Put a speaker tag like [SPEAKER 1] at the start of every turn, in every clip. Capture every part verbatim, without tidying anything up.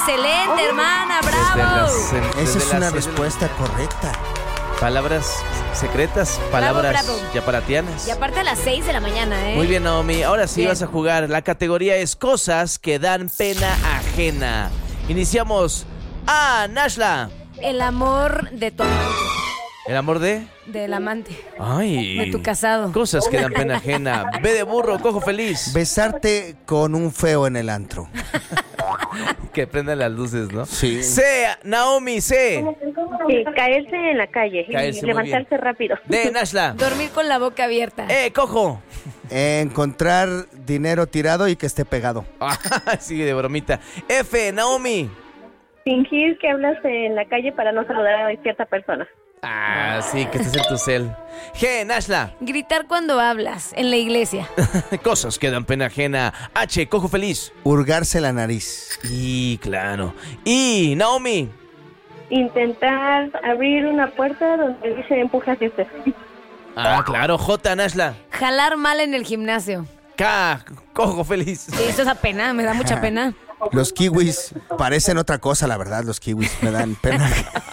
[SPEAKER 1] Excelente, hermana, bravo.
[SPEAKER 2] Desde las-
[SPEAKER 3] Esa
[SPEAKER 2] desde
[SPEAKER 3] es una
[SPEAKER 2] las-
[SPEAKER 3] respuesta correcta.
[SPEAKER 2] Palabras secretas, palabras
[SPEAKER 1] Bravo, bravo.
[SPEAKER 2] yaparatianas.
[SPEAKER 1] Y aparte a las seis de la mañana, ¿eh?
[SPEAKER 2] Muy bien, Naomi. Ahora sí
[SPEAKER 1] Bien.
[SPEAKER 2] vas a jugar. La categoría es cosas que dan pena ajena. Iniciamos. A, Nashla.
[SPEAKER 1] El amor de tu amante,
[SPEAKER 2] ¿El amor de?
[SPEAKER 1] del amante,
[SPEAKER 2] Ay.
[SPEAKER 1] de tu casado.
[SPEAKER 2] Cosas que dan pena ajena. B de burro, cojo feliz.
[SPEAKER 3] Besarte con un feo en el antro.
[SPEAKER 2] Que prendan las luces, ¿no?
[SPEAKER 3] Sí.
[SPEAKER 2] C, Naomi, C.
[SPEAKER 4] Sí, caerse en la calle
[SPEAKER 2] Caerse,
[SPEAKER 4] y
[SPEAKER 2] muy
[SPEAKER 4] levantarse
[SPEAKER 2] bien.
[SPEAKER 4] rápido.
[SPEAKER 2] D, Nashla.
[SPEAKER 1] Dormir con la boca abierta.
[SPEAKER 2] E, cojo.
[SPEAKER 3] Encontrar dinero tirado y que esté pegado.
[SPEAKER 2] Sigue de bromita. F, Naomi.
[SPEAKER 4] Fingir que hablas en la calle para no saludar a cierta persona.
[SPEAKER 2] Ah, sí, que estés en tu cel. G, Nashla.
[SPEAKER 1] Gritar cuando hablas en la iglesia.
[SPEAKER 2] Cosas que dan pena ajena. H, cojo feliz.
[SPEAKER 3] Hurgarse la nariz.
[SPEAKER 2] Y claro. Y, Naomi.
[SPEAKER 4] Intentar abrir una puerta donde dice empuja hacia usted.
[SPEAKER 2] Ah, claro. J, Nashla.
[SPEAKER 1] Jalar mal en el gimnasio.
[SPEAKER 2] K, cojo feliz.
[SPEAKER 1] Sí, eso da pena, me da mucha pena.
[SPEAKER 3] Los kiwis parecen otra cosa, la verdad, los kiwis me dan pena.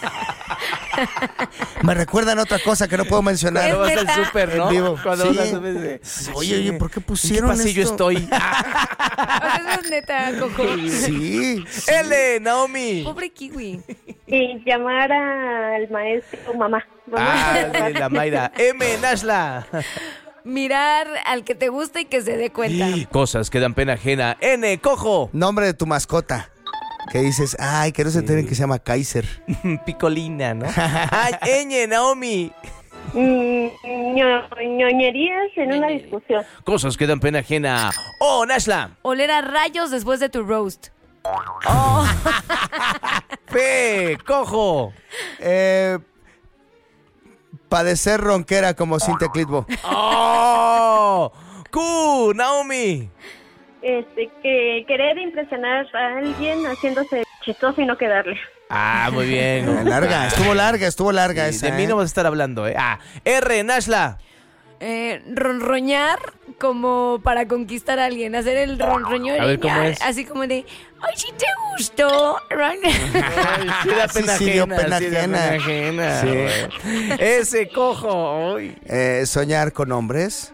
[SPEAKER 3] Me recuerdan otra cosa que no puedo mencionar.
[SPEAKER 2] Cuando vas al
[SPEAKER 1] neta?
[SPEAKER 2] súper, ¿no?
[SPEAKER 3] En vivo.
[SPEAKER 2] Cuando
[SPEAKER 3] Sí.
[SPEAKER 2] vas al súper. dice,
[SPEAKER 3] Oye, oye, ¿por qué
[SPEAKER 2] ¿en qué
[SPEAKER 3] pusieron
[SPEAKER 2] pasillo
[SPEAKER 3] esto?
[SPEAKER 2] estoy?
[SPEAKER 1] O sea, eso es neta, Coco.
[SPEAKER 3] Sí.
[SPEAKER 2] L, Naomi.
[SPEAKER 1] Pobre kiwi.
[SPEAKER 4] Y llamar al maestro mamá. Mamá.
[SPEAKER 2] Ah, sí, la Mayra. M, Nashla.
[SPEAKER 1] Mirar al que te gusta y que se dé cuenta.
[SPEAKER 2] Cosas que dan pena ajena. N, cojo.
[SPEAKER 3] Nombre de tu mascota. Que dices, ay, que no se enteren que se llama Kaiser.
[SPEAKER 2] Picolina, ¿no? Ay, Ñ, Naomi.
[SPEAKER 4] Mm, ño- ñoñerías en una discusión.
[SPEAKER 2] Cosas que dan pena ajena. O, Nashla.
[SPEAKER 1] Oler a rayos después de tu roast.
[SPEAKER 2] P, cojo.
[SPEAKER 3] Eh, padecer ronquera como Cintia Clitbo.
[SPEAKER 2] Oh. Q, Naomi.
[SPEAKER 4] Este, que querer impresionar a alguien haciéndose chistoso y no quedarle.
[SPEAKER 2] Ah, muy bien.
[SPEAKER 3] Larga, estuvo larga, estuvo larga
[SPEAKER 2] Sí,
[SPEAKER 3] esa.
[SPEAKER 2] de mí
[SPEAKER 3] ¿eh?
[SPEAKER 2] no vas a estar hablando, ¿eh? Ah, R, Nashla.
[SPEAKER 1] Eh, ronroñar como para conquistar a alguien. Hacer el ronroño.
[SPEAKER 2] A ver, ¿cómo es?
[SPEAKER 1] Así como de, ay, sí te gustó. Ron-
[SPEAKER 2] Ay, sí da
[SPEAKER 3] Sí,
[SPEAKER 2] pena
[SPEAKER 3] sí dio
[SPEAKER 2] ajena,
[SPEAKER 3] pena
[SPEAKER 2] sí da
[SPEAKER 3] ajena.
[SPEAKER 2] pena ajena,
[SPEAKER 3] Sí.
[SPEAKER 2] güey. Ese cojo. Ay.
[SPEAKER 3] Eh, soñar con hombres.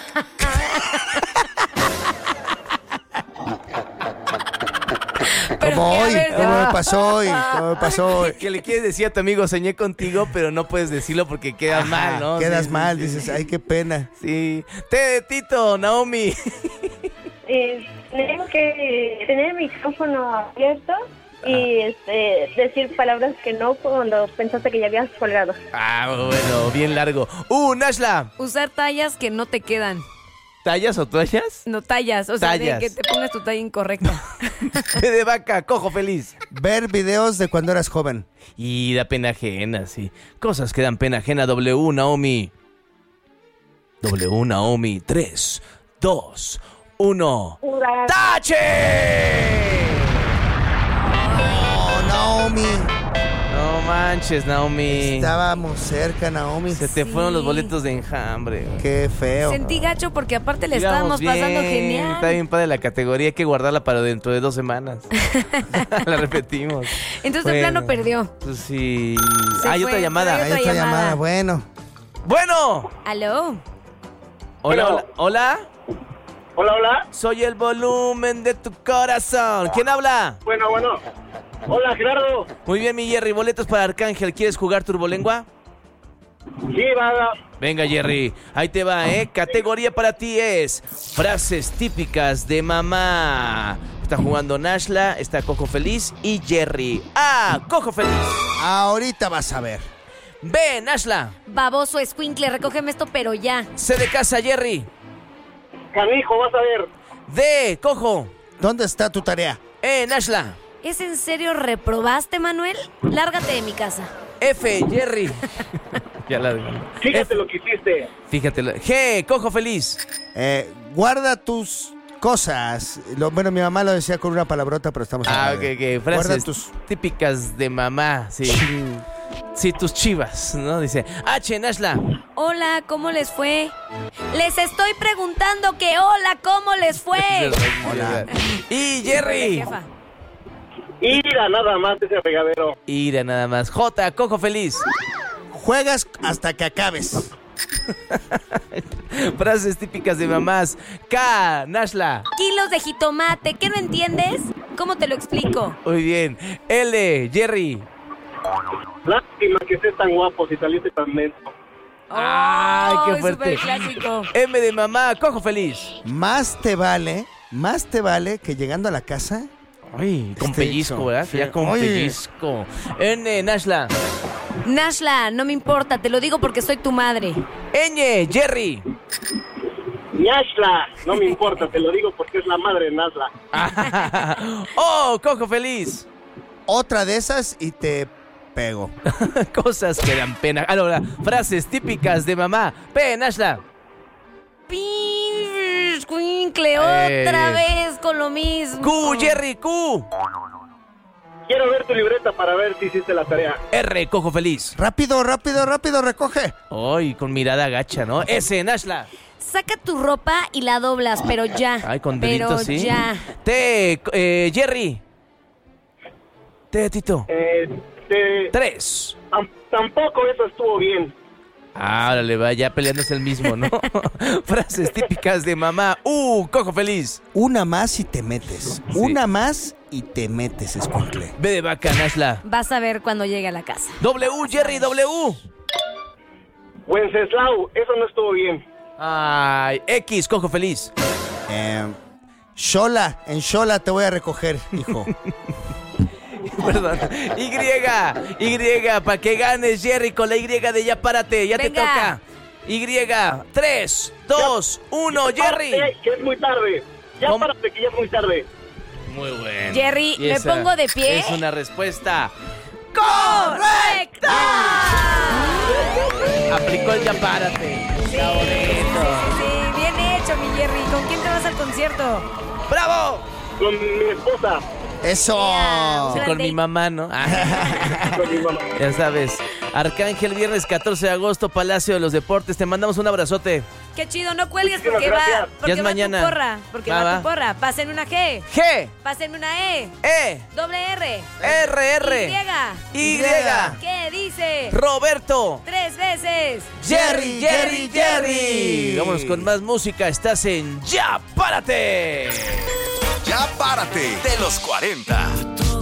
[SPEAKER 1] Pero
[SPEAKER 3] Como
[SPEAKER 1] que, a
[SPEAKER 3] hoy,
[SPEAKER 1] ver,
[SPEAKER 3] como
[SPEAKER 1] ya.
[SPEAKER 3] me pasó hoy, como me pasó hoy.
[SPEAKER 2] Que le quieres decir a tu amigo, soñé contigo, pero no puedes decirlo porque quedas
[SPEAKER 3] Ajá,
[SPEAKER 2] mal, ¿no?
[SPEAKER 3] Quedas
[SPEAKER 2] Sí, sí,
[SPEAKER 3] mal,
[SPEAKER 2] sí,
[SPEAKER 3] dices,
[SPEAKER 2] sí.
[SPEAKER 3] ay, qué pena.
[SPEAKER 2] Sí. T de Tito, Naomi.
[SPEAKER 4] Eh, tenemos que tener el micrófono abierto y este, decir palabras que no cuando pensaste que ya habías colgado.
[SPEAKER 2] Ah, bueno, bien largo. Uh, Nashla.
[SPEAKER 1] Usar tallas que no te quedan.
[SPEAKER 2] ¿Tallas o toallas?
[SPEAKER 1] No tallas, o sea,
[SPEAKER 2] Tallas.
[SPEAKER 1] de que te pongas tu talla incorrecta.
[SPEAKER 2] T de vaca, cojo feliz.
[SPEAKER 3] Ver videos de cuando eras joven.
[SPEAKER 2] Y da pena ajena, sí. Cosas que dan pena ajena. W, Naomi. W, Naomi. tres, dos, uno.
[SPEAKER 4] Pura-
[SPEAKER 2] ¡Tache!
[SPEAKER 3] Oh, Naomi.
[SPEAKER 2] No manches, Naomi.
[SPEAKER 3] Estábamos cerca, Naomi.
[SPEAKER 2] Se te
[SPEAKER 1] Sí.
[SPEAKER 2] fueron los boletos de enjambre. güey.
[SPEAKER 3] Qué feo.
[SPEAKER 1] Sentí gacho porque aparte le
[SPEAKER 2] Íbamos
[SPEAKER 1] estábamos pasando
[SPEAKER 2] bien,
[SPEAKER 1] genial.
[SPEAKER 2] Está bien padre la categoría, hay que guardarla para dentro de dos semanas. La repetimos.
[SPEAKER 1] Entonces de
[SPEAKER 2] Bueno,
[SPEAKER 1] plano perdió.
[SPEAKER 2] Pues sí.
[SPEAKER 1] Se
[SPEAKER 2] Hay
[SPEAKER 1] fue,
[SPEAKER 2] otra llamada.
[SPEAKER 1] pero
[SPEAKER 3] Hay
[SPEAKER 1] otra
[SPEAKER 3] otra
[SPEAKER 1] llamada.
[SPEAKER 3] llamada, bueno.
[SPEAKER 2] Bueno.
[SPEAKER 1] ¿Aló?
[SPEAKER 2] Hola,
[SPEAKER 5] Bueno.
[SPEAKER 2] hola. Hola.
[SPEAKER 5] Hola, hola.
[SPEAKER 2] Soy el volumen de tu corazón. ¿Quién habla?
[SPEAKER 5] Bueno, bueno. Hola, Gerardo.
[SPEAKER 2] Muy bien, mi Jerry. Boletos para Arcángel. ¿Quieres jugar turbolengua?
[SPEAKER 5] Sí, va, va.
[SPEAKER 2] Venga, Jerry. Ahí te va, ¿eh? Categoría para ti es frases típicas de mamá. Está jugando Nashla, está Cojo Feliz y Jerry. ¡Ah! Cojo Feliz.
[SPEAKER 3] Ahorita vas a ver.
[SPEAKER 2] B, Nashla.
[SPEAKER 1] Baboso, escuincle, recógeme esto, pero ya.
[SPEAKER 2] C de casa, Jerry.
[SPEAKER 5] Canijo, vas a ver.
[SPEAKER 2] D, Cojo.
[SPEAKER 3] ¿Dónde está tu tarea?
[SPEAKER 2] E, Nashla.
[SPEAKER 1] ¿Es en serio reprobaste, Manuel? Lárgate de mi casa.
[SPEAKER 2] F, Jerry. Ya la
[SPEAKER 5] Fíjate lo que hiciste.
[SPEAKER 2] Fíjate. G, Cojo Feliz.
[SPEAKER 3] Eh, guarda tus cosas. Lo, bueno, mi mamá lo decía con una palabrota, pero estamos
[SPEAKER 2] Ah,
[SPEAKER 3] hablando
[SPEAKER 2] ok,
[SPEAKER 3] de-
[SPEAKER 2] ok. Frases
[SPEAKER 3] Guarda tus...
[SPEAKER 2] típicas de mamá. Sí. Sí, tus chivas, ¿no? Dice H, Nashla.
[SPEAKER 1] Hola, ¿cómo les fue? Les estoy preguntando que hola, ¿cómo les fue?
[SPEAKER 3] Hola.
[SPEAKER 2] Y Jerry.
[SPEAKER 1] Jefa.
[SPEAKER 5] Ira nada más ese regadero.
[SPEAKER 2] Ira nada más. J, Cojo Feliz.
[SPEAKER 3] Juegas hasta que acabes.
[SPEAKER 2] Frases típicas de mamás. K, Nashla.
[SPEAKER 1] Kilos de jitomate, ¿qué no entiendes? ¿Cómo te lo explico?
[SPEAKER 2] Muy bien. L, Jerry.
[SPEAKER 5] Lástima que estés tan guapo si saliste tan lento.
[SPEAKER 2] Ay, qué fuerte.
[SPEAKER 1] Superclásico.
[SPEAKER 2] M de mamá, Cojo Feliz.
[SPEAKER 3] Más te vale, más te vale que llegando a la casa...
[SPEAKER 2] Ay, con
[SPEAKER 3] Este
[SPEAKER 2] pellizco,
[SPEAKER 3] hecho.
[SPEAKER 2] ¿verdad?
[SPEAKER 3] Sí.
[SPEAKER 2] Ya con
[SPEAKER 3] Oye.
[SPEAKER 2] pellizco. N, Nashla.
[SPEAKER 1] Nashla, no me importa, te lo digo porque soy tu madre.
[SPEAKER 2] Ñ, Jerry.
[SPEAKER 5] Nashla, no me importa, te lo digo porque es la madre de Nashla.
[SPEAKER 2] Oh, Cojo Feliz.
[SPEAKER 3] Otra de esas y te pego.
[SPEAKER 2] Cosas que dan pena. Ah, no, la- frases típicas de mamá. P, Nashla.
[SPEAKER 1] Pinche otra
[SPEAKER 2] Eh.
[SPEAKER 1] vez con lo mismo.
[SPEAKER 2] Q, Jerry, Q.
[SPEAKER 5] Quiero ver tu libreta para ver si hiciste la tarea.
[SPEAKER 2] R, Cojo Feliz.
[SPEAKER 3] Rápido, rápido, rápido, recoge.
[SPEAKER 2] Ay, con mirada gacha, ¿no? S, Nashla.
[SPEAKER 1] Saca tu ropa y la doblas, pero ya.
[SPEAKER 2] Ay, con
[SPEAKER 1] pero
[SPEAKER 2] deditos, sí.
[SPEAKER 1] ya.
[SPEAKER 2] T, eh, Jerry. T, Tito.
[SPEAKER 5] Eh, te-
[SPEAKER 2] Tres.
[SPEAKER 5] tam- tampoco eso estuvo bien.
[SPEAKER 2] Ah, órale, va, ya peleándose el mismo, ¿no? Frases típicas de mamá. Uh, Cojo Feliz.
[SPEAKER 3] Una más y te metes. Una más y te metes, escuincle.
[SPEAKER 2] B de vaca, Nashla.
[SPEAKER 1] Vas a ver cuando llegue a la casa.
[SPEAKER 2] W, Jerry, W.
[SPEAKER 5] Wenceslau, eso no estuvo bien.
[SPEAKER 2] Ay, X, Cojo Feliz.
[SPEAKER 3] Eh, Shola, en Shola te voy a recoger, hijo.
[SPEAKER 2] Perdón. Y, Y, para que ganes, Jerry, con la Y de ya párate, ya te
[SPEAKER 1] Venga.
[SPEAKER 2] toca. Y, tres, dos, uno, Jerry.
[SPEAKER 5] Párate, que es muy tarde. Ya
[SPEAKER 2] ¿Cómo?
[SPEAKER 5] párate, que ya es muy tarde.
[SPEAKER 2] Muy bueno.
[SPEAKER 1] Jerry,
[SPEAKER 2] Y
[SPEAKER 1] ¿me
[SPEAKER 2] esa
[SPEAKER 1] pongo de pie?
[SPEAKER 2] Es una respuesta.
[SPEAKER 1] ¡Correcta!
[SPEAKER 2] Aplicó el ya párate.
[SPEAKER 1] Sí, sí, sí, bien hecho, mi Jerry. ¿Con quién te vas al concierto?
[SPEAKER 2] ¡Bravo!
[SPEAKER 5] Con mi esposa,
[SPEAKER 3] Eso.
[SPEAKER 1] Yeah.
[SPEAKER 2] Sí, con mi mamá, ¿no?
[SPEAKER 5] con mi mamá.
[SPEAKER 2] Ya sabes. Arcángel, viernes catorce de agosto, Palacio de los Deportes. Te mandamos un abrazote.
[SPEAKER 1] Qué chido, no cuelgues
[SPEAKER 5] Muchísimas
[SPEAKER 1] porque va,
[SPEAKER 5] gracias.
[SPEAKER 1] porque
[SPEAKER 2] Ya es
[SPEAKER 1] va
[SPEAKER 2] mañana.
[SPEAKER 1] tu porra. Porque
[SPEAKER 2] Va,
[SPEAKER 1] va,
[SPEAKER 2] va.
[SPEAKER 1] tu porra. Pasen una G,
[SPEAKER 2] G,
[SPEAKER 1] pasen una E,
[SPEAKER 2] E,
[SPEAKER 1] doble R,
[SPEAKER 2] R, R,
[SPEAKER 1] Y.
[SPEAKER 2] Y,
[SPEAKER 1] ¿Qué dice?
[SPEAKER 2] Roberto,
[SPEAKER 1] Tres veces.
[SPEAKER 2] Jerry, Jerry, Jerry. Vámonos con más música. Estás en Ya Párate.
[SPEAKER 6] Ya párate de los cuarenta.